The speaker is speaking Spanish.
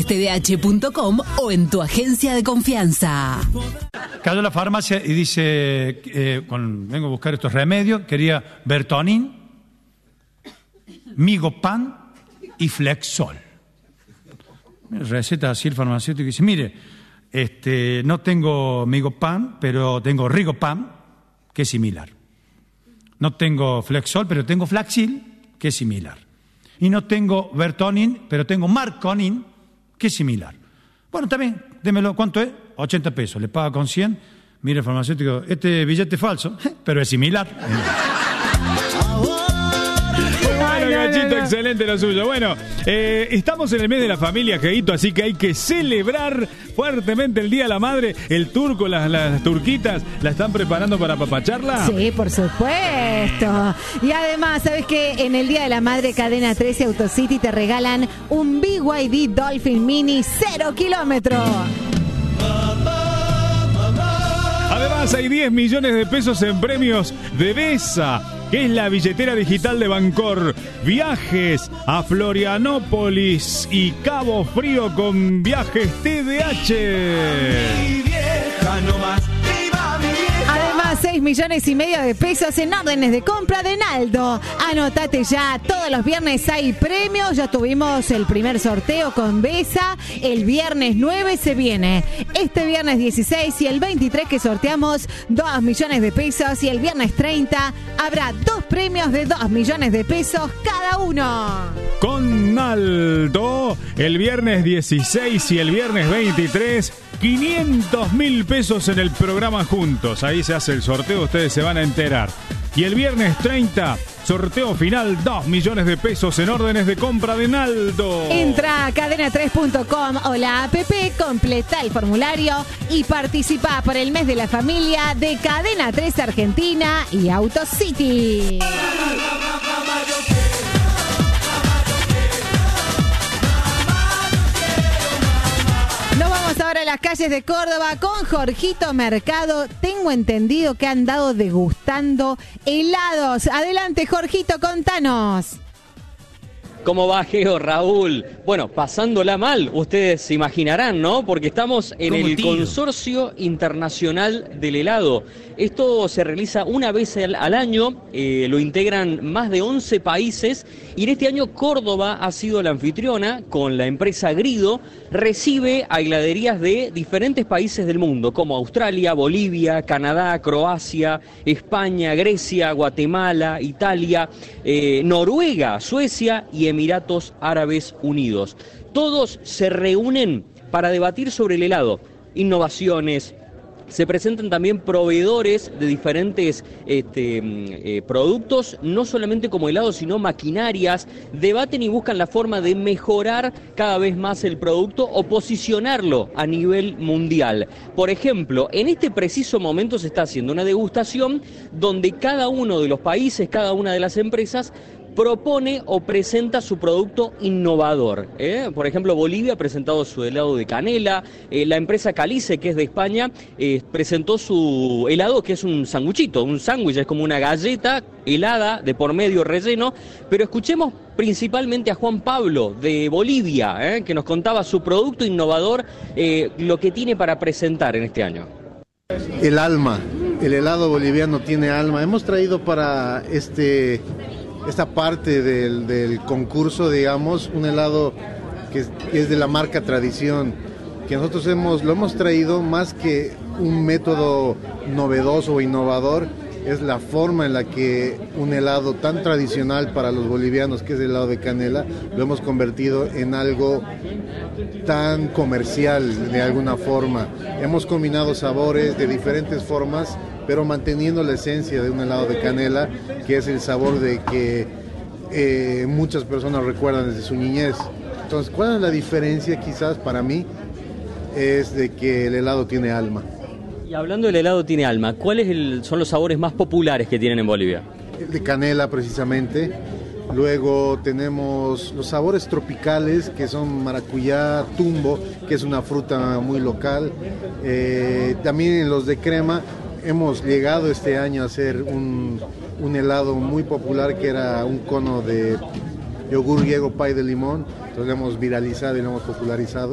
tdh.com o en tu agencia de confianza. Cayó a la farmacia y dice, vengo a buscar estos remedios, quería Bertonin, Migopan y Flexol. Receta así el farmacéutico y dice, mire, no tengo Migopan, pero tengo Rigopan, que es similar. No tengo Flexol, pero tengo Flaxil, que es similar. Y no tengo Bertonin, pero tengo Marconin, que es similar. Bueno, también, démelo, ¿cuánto es? 80 pesos, le paga con 100. Mire el farmacéutico, este billete es falso, pero es similar. Gachito, excelente lo suyo. Bueno, estamos en el mes de la familia, Jeguito, así que hay que celebrar fuertemente el Día de la Madre. El turco, las turquitas, ¿la están preparando para apapacharla? Sí, por supuesto. Y además, ¿sabes qué? En el Día de la Madre, Cadena 13 Autocity te regalan un BYD Dolphin Mini 0 kilómetros. Además, hay 10 millones de pesos en premios de Vesa, que es la billetera digital de Bancor. Viajes a Florianópolis y Cabo Frío con Viajes TDH. Además, 6,5 millones de pesos en órdenes de compra de Naldo. Anotate ya, todos los viernes hay premios. Ya tuvimos el primer sorteo con Besa. El viernes 9 se viene. Este viernes 16 y el 23 que sorteamos 2 millones de pesos. Y el viernes 30 habrá 2 premios de 2 millones de pesos cada uno. Con Naldo, el viernes 16 y el viernes 23, 500.000 pesos en el programa Juntos. Ahí se hace el sorteo, ustedes se van a enterar. Y el viernes 30, sorteo final, 2 millones de pesos en órdenes de compra de Naldo. Entra a cadena3.com o la app, completa el formulario y participa por el mes de la familia de Cadena 3 Argentina y Autocity. Ahora a las calles de Córdoba con Jorgito Mercado. Tengo entendido que han andado degustando helados. Adelante, Jorgito, contanos. ¿Cómo va, Geo, Raúl? Bueno, pasándola mal, ustedes se imaginarán, ¿no? Porque estamos en el Consorcio Internacional del Helado. Esto se realiza una vez al año, lo integran más de 11 países y en este año Córdoba ha sido la anfitriona con la empresa Grido. Recibe a heladerías de diferentes países del mundo, como Australia, Bolivia, Canadá, Croacia, España, Grecia, Guatemala, Italia, Noruega, Suecia y Emiratos Árabes Unidos. Todos se reúnen para debatir sobre el helado, innovaciones. Se presentan también proveedores de diferentes productos, no solamente como helados, sino maquinarias. Debaten y buscan la forma de mejorar cada vez más el producto o posicionarlo a nivel mundial. Por ejemplo, en este preciso momento se está haciendo una degustación donde cada uno de los países, cada una de las empresas, propone o presenta su producto innovador. Por ejemplo, Bolivia ha presentado su helado de canela, la empresa Calice, que es de España, presentó su helado, que es un sanguchito, un sándwich, es como una galleta helada de por medio relleno, pero escuchemos principalmente a Juan Pablo de Bolivia, que nos contaba su producto innovador, lo que tiene para presentar en este año. El alma, el helado boliviano tiene alma. Hemos traído para esta parte del concurso, digamos, un helado que es de la marca Tradición, que nosotros lo hemos traído más que un método novedoso o innovador, es la forma en la que un helado tan tradicional para los bolivianos, que es el helado de canela, lo hemos convertido en algo tan comercial de alguna forma. Hemos combinado sabores de diferentes formas, pero manteniendo la esencia de un helado de canela, que es el sabor de que muchas personas recuerdan desde su niñez. Entonces, ¿cuál es la diferencia? Quizás para mí es de que el helado tiene alma. Y hablando del helado tiene alma, ¿cuáles son los sabores más populares que tienen en Bolivia? El de canela, precisamente. Luego tenemos los sabores tropicales, que son maracuyá, tumbo, que es una fruta muy local. También los de crema. Hemos llegado este año a hacer un helado muy popular, que era un cono de yogur griego pay de limón. Entonces lo hemos viralizado y lo hemos popularizado.